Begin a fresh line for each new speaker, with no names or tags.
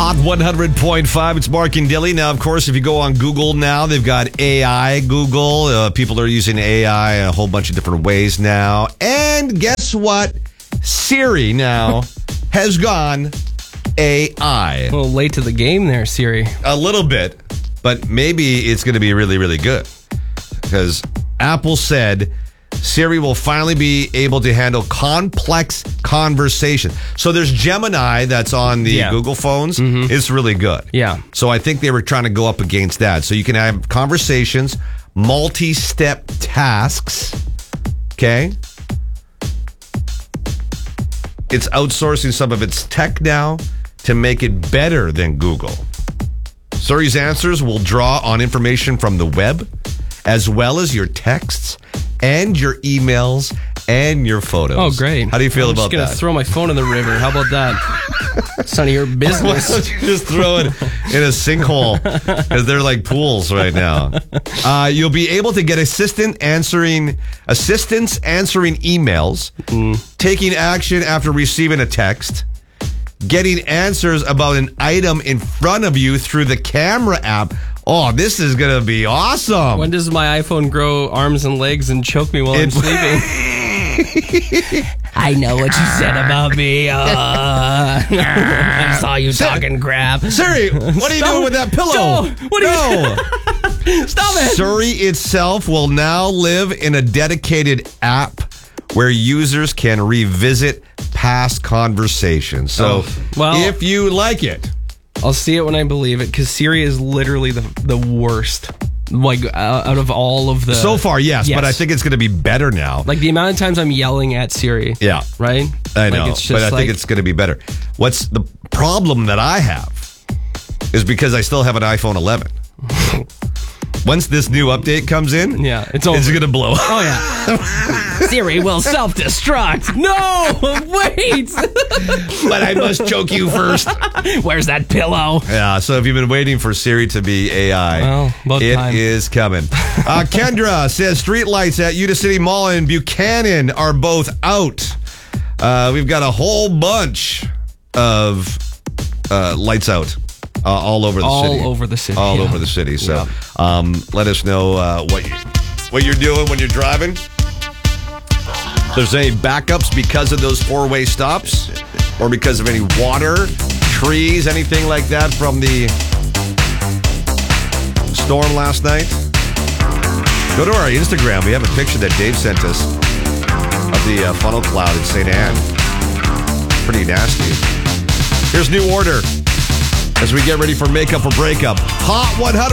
Hot 100.5. It's Mark and Dilly. Now, of course, if you go on Google now, they've got AI Google. People are using AI a whole bunch of different ways now. And guess what? Siri now has gone AI.
A little late to the game there, Siri.
A little bit, but maybe it's going to be really, really good. Because Apple said Siri will finally be able to handle complex conversation. So there's Gemini that's on the Google phones. Mm-hmm. It's really good.
Yeah.
So I think they were trying to go up against that. So you can have conversations, multi-step tasks. Okay. It's outsourcing some of its tech now to make it better than Google. Siri's answers will draw on information from the web, as well as your texts and your emails and your photos.
Oh, great.
How do you feel about that?
I'm just going to throw my phone in the river. How about that? It's none of your business.
Why don't you just throw it in a sinkhole? Because they're like pools right now. You'll be able to get assistance answering emails, taking action after receiving a text, getting answers about an item in front of you through the camera app. Oh, this is going to be awesome.
When does my iPhone grow arms and legs and choke me while I'm sleeping? I know what you said about me. I saw you talking crap.
Siri, what are you doing with that pillow?
Stop it.
Siri itself will now live in a dedicated app where users can revisit past conversations. So if you like it,
I'll see it when I believe it, because Siri is literally the worst. Like, out of all of the...
So far, yes, but I think it's going to be better now.
Like, the amount of times I'm yelling at Siri.
Yeah.
Right?
I know,
it's just
but I think it's going to be better. What's the problem that I have is because I still have an iPhone 11. Once this new update comes in,
it's over.
It's going to blow up.
Oh, yeah. Siri will self-destruct. No, wait.
But I must choke you first.
Where's that pillow?
Yeah, so if you've been waiting for Siri to be AI,
about time.
It is coming. Kendra says streetlights at Yuta City Mall and Buchanan are both out. We've got a whole bunch of lights out. All over the city.
All over the city.
All over the city. So let us know what you're doing when you're driving. If there's any backups because of those four-way stops or because of any water, trees, anything like that from the storm last night. Go to our Instagram. We have a picture that Dave sent us of the funnel cloud in St. Anne. Pretty nasty. Here's New Order as we get ready for Makeup or Breakup. Hot 100.